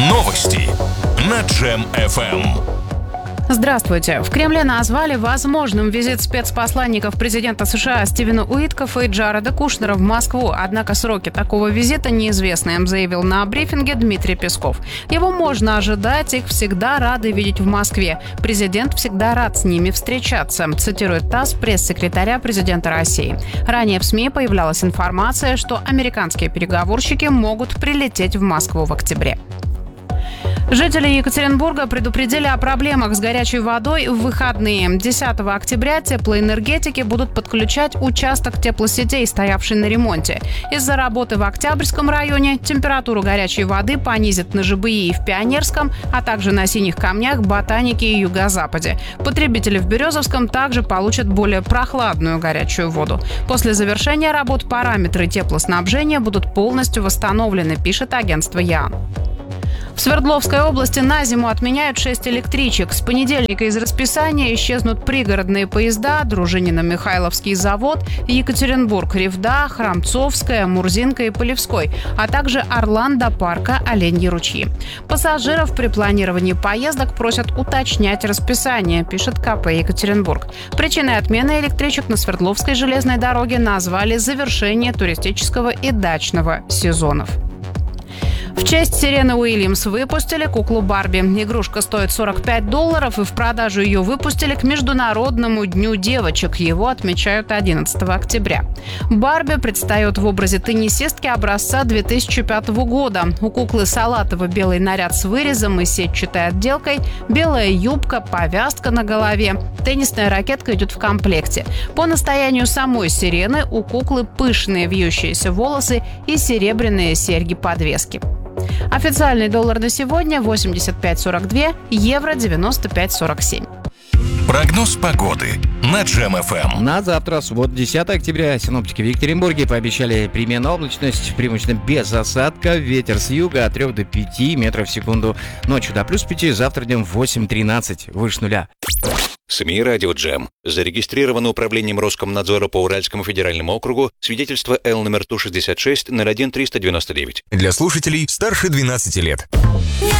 Новости на Джем FM. Здравствуйте. В Кремле назвали возможным визит спецпосланников президента США Стивена Уиткофа и Джареда Кушнера в Москву. Однако сроки такого визита неизвестны, заявил на брифинге Дмитрий Песков. Его можно ожидать, их всегда рады видеть в Москве. Президент всегда рад с ними встречаться, цитирует ТАСС пресс-секретаря президента России. Ранее в СМИ появлялась информация, что американские переговорщики могут прилететь в Москву в октябре. Жители Екатеринбурга предупредили о проблемах с горячей водой в выходные. 10 октября теплоэнергетики будут подключать участок теплосетей, стоявший на ремонте. Из-за работы в Октябрьском районе температуру горячей воды понизит на ЖБИ и в Пионерском, а также на Синих Камнях, Ботанике и Юго-Западе. Потребители в Березовском также получат более прохладную горячую воду. После завершения работ параметры теплоснабжения будут полностью восстановлены, пишет агентство ЯН. В Свердловской области на зиму отменяют 6 электричек. С понедельника из расписания исчезнут пригородные поезда Дружинино-Михайловский завод, Екатеринбург-Ревда, Храмцовская, Мурзинка и Полевской, а также Орлан до парка Оленьи ручьи. Пассажиров при планировании поездок просят уточнять расписание, пишет КП Екатеринбург. Причиной отмены электричек на Свердловской железной дороге назвали завершение туристического и дачного сезонов. В честь Серены Уильямс выпустили куклу Барби. Игрушка стоит $45, и в продажу ее выпустили к Международному дню девочек. Его отмечают 11 октября. Барби предстает в образе теннисистки образца 2005 года. У куклы салатово-белый наряд с вырезом и сетчатой отделкой, белая юбка, повязка на голове. Теннисная ракетка идет в комплекте. По настоянию самой Сирены у куклы пышные вьющиеся волосы и серебряные серьги-подвески. Официальный доллар на сегодня 85.42, евро 95.47. Прогноз погоды на Джем FM. На завтра, суббота, 10 октября, синоптики в Екатеринбурге пообещали переменную облачность, преимущественно без осадка, ветер с юга от 3 до 5 метров в секунду. Ночью до плюс 5, завтра днем 8-13, выше нуля. СМИ «Радио Джем». Зарегистрировано управлением Роскомнадзора по Уральскому федеральному округу свидетельство Л номер Ту-66 01-399. Для слушателей старше 12 лет.